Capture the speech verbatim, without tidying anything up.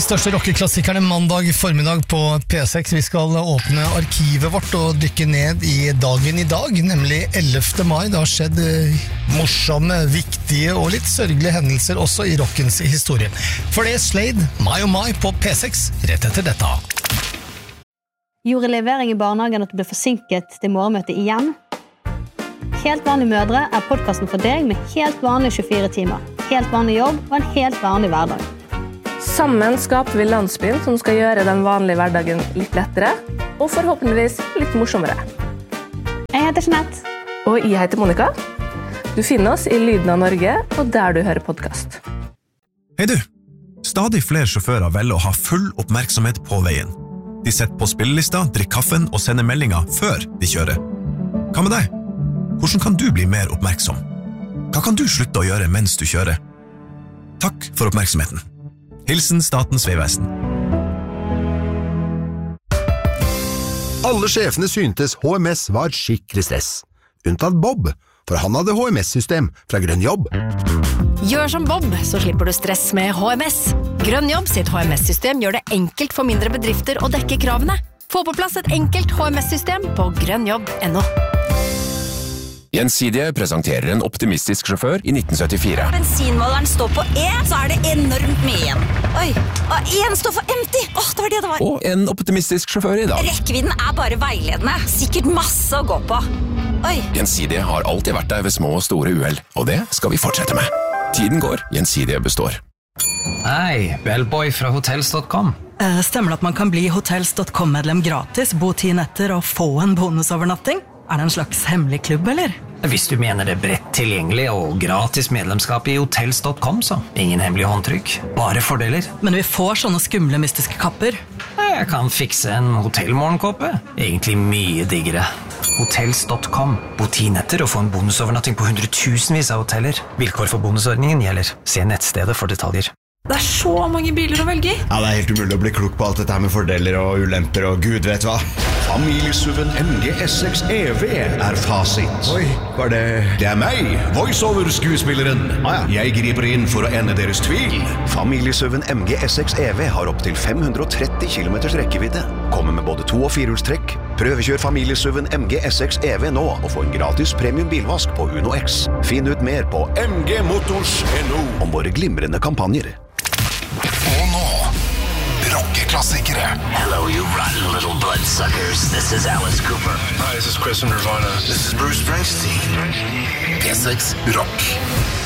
største rockeklassikerne mandag formiddag på P seks. Vi skal åpne arkivet vårt og dykke ned i dagen i dag, nemlig ellevte mai. Det har skjedd morsomme, viktige og litt sørgelige hendelser også i rockens historie. For det er Slade, My Oh My på P seks, rett etter dette. Gjorde levering i barnehagen at du ble forsinket til morgenmøtet igjen? Helt vanlige mødre er podcasten for deg med helt vanlige tjuefire timer, helt vanlig jobb og en helt vanlig hverdag. Sammen skaper vi landsbyen som skal gjøre den vanlige hverdagen litt lettere, og forhåpentligvis litt morsommere. Jeg heter Jeanette. Og jeg heter Monica. Du finner oss i Lyden av Norge, og der du hører podcast. Hei du! Stadig flere sjåfører velger å ha full oppmerksomhet på veien. De setter på spillelista, drikker kaffen og sender meldinger før de kjører. Hva med deg? Hvordan kan du bli mer oppmerksom? Hva kan du slutte å gjøre mens du kjører? Takk for oppmerksomheten. Hilsen Statens Vegvesen. Alle sjefene syntes H M S var skikkelig stress. Unntatt Bob, for han hadde H M S-system fra Grønn Jobb. Gjør som Bob, så slipper du stress med H M S. Grønn Jobb sitt H M S-system gjør det enkelt for mindre bedrifter å dekke kravene. Få på plass et enkelt H M S-system på grønnjobb punktum no. Gjensidige presenterer en optimistisk sjåfør i nitten syttifire. Bensinmåleren står på E, så er det enormt mye igjen. Oi, og en står for empty. Åh, det var det det var. Og en optimistisk sjåfør i dag. Rekkevidden er bare veiledende. Sikkert masse å gå på. Oi. Gjensidige har alltid vært der ved små og store uheld, og det skal vi fortsette med. Tiden går, Gjensidige består. Hei, Bellboy fra hotels punktum com. Eh, stemmer det at man kan bli hotels punktum com-medlem gratis, bo ti netter og få en bonusovernatting? Er det en slags hemmelig klubb, eller? Hvis du mener det bredt tilgjengelig og gratis medlemskap i hotels punktum com, så ingen hemmelig håndtrykk, bare fordeler. Men vi får sånne skumle mystiske kapper. Jeg kan fikse en hotellmorgenkåpe. Egentlig mye diggere. hotels punktum com. Bo ti netter og få en bonusovernatting på hundretusenvis av hoteller. Vilkår for bonusordningen gjelder. Se nettstedet for detaljer. Det er så mange biler å velge i. Ja, det er helt umulig å bli klok på alt dette her med fordeler og ulemper og gud vet hva. Familiesuven M G S seks E V er fasit. Oi, var det... Det er meg, voiceover-skuespilleren. Ah, ja. Jeg griper inn for å ende deres tvil. Familiesuven M G S seks E V har opp til fem hundre og tretti kilometers rekkevidde. Kommer med både to- og firehjulstrekk. Prøvekjør familiesuven M G S seks E V nå og få en gratis premium bilvask på Uno X. Finn ut mer på m g motors punktum no om våre glimrende kampanjer. Og nå, rockeklassikere. Hello, you rotten little bloodsuckers. This is Alice Cooper. Hi, this is Chris from Nirvana. This is Bruce Springsteen. P seks Rock.